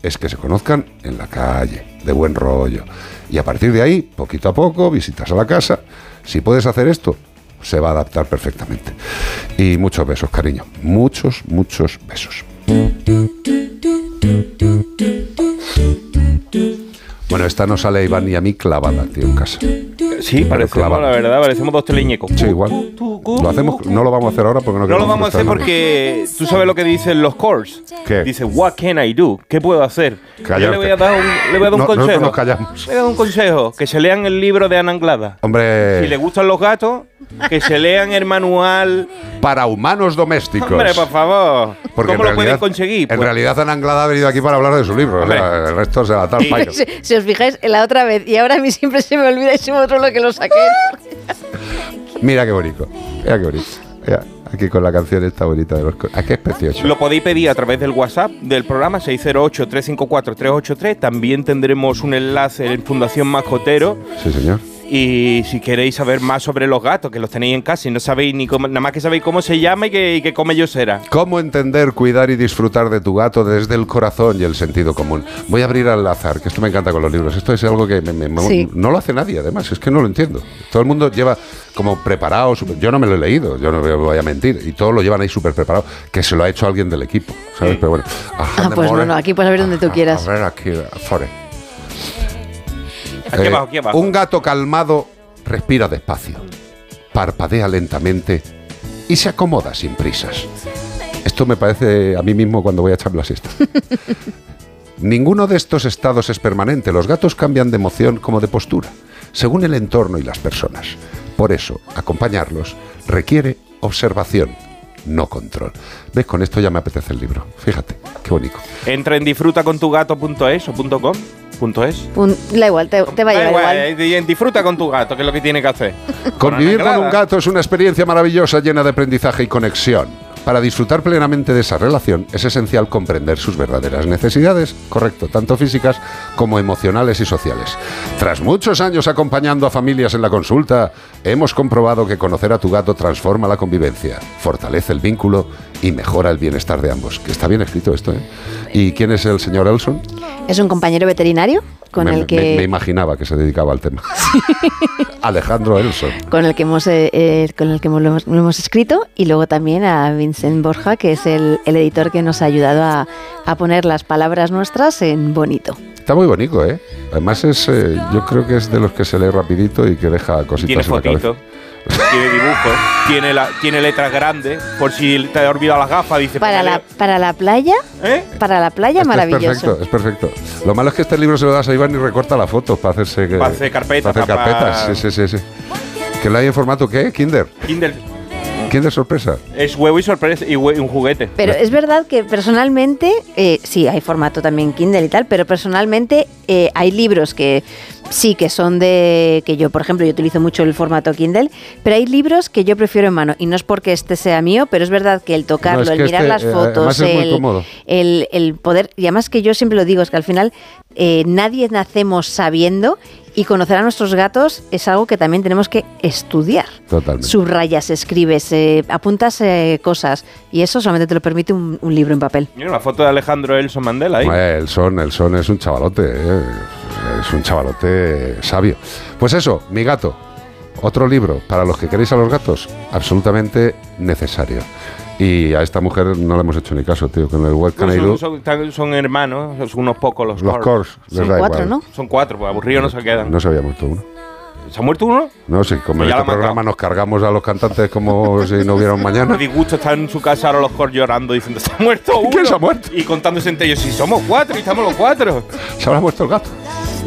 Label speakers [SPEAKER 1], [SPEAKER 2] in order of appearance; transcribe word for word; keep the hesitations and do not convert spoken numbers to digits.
[SPEAKER 1] es que se conozcan en la calle, de buen rollo. Y a partir de ahí, poquito a poco, visitas a la casa. Si puedes hacer esto, se va a adaptar perfectamente. Y muchos besos, cariño. Muchos, muchos besos. Bueno, esta no sale a Iván ni a mí clavada, tío, en casa.
[SPEAKER 2] Sí, parecemos, la verdad, parecemos dos teleñecos.
[SPEAKER 1] Sí, igual. Lo hacemos, no lo vamos a hacer ahora porque no
[SPEAKER 2] No lo vamos a hacer porque tú sabes lo que dicen los cores.
[SPEAKER 1] ¿Qué?
[SPEAKER 2] Dice, what can I do? ¿Qué puedo hacer?
[SPEAKER 1] Callarte.
[SPEAKER 2] Yo le voy a dar un, le voy a dar un
[SPEAKER 1] No,
[SPEAKER 2] consejo.
[SPEAKER 1] nosotros nos callamos.
[SPEAKER 2] Le voy a dar un consejo. Que se lean el libro de Ana Anglada.
[SPEAKER 1] Hombre.
[SPEAKER 2] Si les gustan los gatos, que se lean el manual.
[SPEAKER 1] Para humanos domésticos.
[SPEAKER 2] Hombre, por favor.
[SPEAKER 1] Porque
[SPEAKER 2] ¿Cómo
[SPEAKER 1] en
[SPEAKER 2] lo pueden
[SPEAKER 1] realidad,
[SPEAKER 2] conseguir?
[SPEAKER 1] En
[SPEAKER 2] Pues,
[SPEAKER 1] realidad, Ana Anglada ha venido aquí para hablar de su libro. O sea, el resto se la tal payo.
[SPEAKER 3] Si, si os fijáis, en la otra vez, y ahora a mí siempre se me olvida y soy otro lo que lo saqué.
[SPEAKER 1] Mira qué bonito. Mira qué bonito. Mira, aquí con la canción esta bonita de los... ¿A qué es precioso?
[SPEAKER 2] Lo podéis pedir a través del WhatsApp del programa seis cero ocho, tres cinco cuatro, tres ocho tres. También tendremos un enlace en Fundación Mascotero.
[SPEAKER 1] Sí, señor.
[SPEAKER 2] Y si queréis saber más sobre los gatos, que los tenéis en casa y no sabéis ni cómo, nada más que sabéis cómo se llama y que, y que come Yosera.
[SPEAKER 1] Cómo entender, cuidar y disfrutar de tu gato desde el corazón y el sentido común. Voy a abrir al azar, que esto me encanta con los libros. Esto es algo que me, me, me,
[SPEAKER 3] Sí.
[SPEAKER 1] no lo hace nadie, además. Es que no lo entiendo. Todo el mundo lleva como preparado. Super, yo no me lo he leído, yo no me voy a mentir. Y todos lo llevan ahí súper preparado, que se lo ha hecho alguien del equipo, ¿sabes?
[SPEAKER 2] Sí.
[SPEAKER 1] Pero bueno.
[SPEAKER 3] Ah, pues no, no, aquí puedes abrir donde tú quieras.
[SPEAKER 1] A ver, aquí, Fore.
[SPEAKER 2] Aquí
[SPEAKER 1] Eh,
[SPEAKER 2] abajo, aquí abajo.
[SPEAKER 1] Un gato calmado respira despacio, parpadea lentamente y se acomoda sin prisas. Esto me parece a mí mismo cuando voy a echar la siesta. Ninguno de estos estados es permanente. Los gatos cambian de emoción como de postura, según el entorno y las personas. Por eso, acompañarlos requiere observación, no control. ¿Ves? Con esto ya me apetece el libro. Fíjate, qué bonito.
[SPEAKER 2] Entra en disfrutacontugato punto es o punto .com. Punto es.
[SPEAKER 3] Pun- da igual, te, te va a
[SPEAKER 2] Da
[SPEAKER 3] llevar
[SPEAKER 2] igual,
[SPEAKER 3] igual.
[SPEAKER 2] eh, disfruta con tu gato, que es lo que tiene que hacer.
[SPEAKER 1] Convivir con
[SPEAKER 2] Ana
[SPEAKER 1] un
[SPEAKER 2] Anglada.
[SPEAKER 1] gato es una experiencia maravillosa, llena de aprendizaje y conexión. Para disfrutar plenamente de esa relación es esencial comprender sus verdaderas necesidades, correcto, tanto físicas como emocionales y sociales. Tras muchos años acompañando a familias en la consulta, hemos comprobado que conocer a tu gato transforma la convivencia, fortalece el vínculo y mejora el bienestar de ambos. Que está bien escrito esto, ¿eh? ¿Y quién es el señor Elson?
[SPEAKER 3] Es un compañero veterinario con
[SPEAKER 1] me,
[SPEAKER 3] el que...
[SPEAKER 1] me, me imaginaba que se dedicaba al tema. Alejandro Elson.
[SPEAKER 3] con el que hemos eh, eh, con el que hemos, lo, hemos, lo hemos escrito, y luego también a Vincent Borja, que es el, el editor que nos ha ayudado a, a poner las palabras nuestras en bonito.
[SPEAKER 1] Está muy bonito, ¿eh? Además es, eh, yo creo que es de los que se lee rapidito y que deja cositas
[SPEAKER 2] Tiene
[SPEAKER 1] en la cabeza.
[SPEAKER 2] fotitos, tiene dibujos, tiene, la, tiene letras grandes, por si te has olvidado las gafas, dice...
[SPEAKER 3] Para la,
[SPEAKER 2] póngale-
[SPEAKER 3] para la playa,
[SPEAKER 2] ¿Eh?
[SPEAKER 3] para la playa,
[SPEAKER 1] Este
[SPEAKER 3] maravilloso.
[SPEAKER 1] Es perfecto, es perfecto. Lo malo es que este libro se lo das a Iván y recorta la foto para hacerse...
[SPEAKER 2] Para hacer carpetas,
[SPEAKER 1] Para hacer
[SPEAKER 2] para-
[SPEAKER 1] carpetas, sí, sí, sí, sí. ¿Que lo hay en formato qué? ¿Kinder?
[SPEAKER 2] Kindle
[SPEAKER 1] ¿Kinder sorpresa?
[SPEAKER 2] es huevo y sorpresa y hue- un juguete.
[SPEAKER 3] Pero es verdad que personalmente, eh, sí, hay formato también Kindle y tal, pero personalmente eh, hay libros que sí que son de... que yo, por ejemplo, yo utilizo mucho el formato Kindle, pero hay libros que yo prefiero en mano, y no es porque este sea mío, pero es verdad que el tocarlo,
[SPEAKER 1] No, es
[SPEAKER 3] el
[SPEAKER 1] que
[SPEAKER 3] mirar
[SPEAKER 1] este,
[SPEAKER 3] las
[SPEAKER 1] eh,
[SPEAKER 3] fotos,
[SPEAKER 1] además es muy
[SPEAKER 3] el,
[SPEAKER 1] cómodo.
[SPEAKER 3] el, el poder... Y además que yo siempre lo digo, es que al final eh, nadie nacemos sabiendo, y conocer a nuestros gatos es algo que también tenemos que estudiar.
[SPEAKER 1] Totalmente.
[SPEAKER 3] Subrayas, escribes, eh, apuntas eh, cosas, y eso solamente te lo permite un, un libro en papel.
[SPEAKER 2] Mira una foto de Alejandro Elson Mandela ahí.
[SPEAKER 1] Eh, el son, el son es un chavalote, eh, es un chavalote sabio. Pues eso, Mi gato, otro libro para los que queréis a los gatos, absolutamente necesario. Y a esta mujer no le hemos hecho ni caso, tío, con el What Can I
[SPEAKER 2] son,
[SPEAKER 1] Do.
[SPEAKER 2] son, son- son hermanos, son unos pocos los,
[SPEAKER 1] Los
[SPEAKER 2] Cors.
[SPEAKER 1] Cors, les
[SPEAKER 3] Son
[SPEAKER 1] da
[SPEAKER 3] cuatro,
[SPEAKER 1] igual.
[SPEAKER 3] ¿no?
[SPEAKER 2] Son cuatro, pues aburridos no se quedan.
[SPEAKER 1] No se había muerto uno.
[SPEAKER 2] ¿Se ha muerto uno?
[SPEAKER 1] No, sí, como en
[SPEAKER 2] Ya
[SPEAKER 1] este
[SPEAKER 2] lo ha matado.
[SPEAKER 1] programa nos cargamos a los cantantes como si no hubiera un
[SPEAKER 2] Me
[SPEAKER 1] mañana.
[SPEAKER 2] disgusto estar en su casa ahora los Cors llorando diciendo se ha muerto uno.
[SPEAKER 1] ¿Quién se ha muerto?
[SPEAKER 2] Y contándose entre ellos, si somos cuatro y estamos los cuatro.
[SPEAKER 1] Se habrá muerto el gato.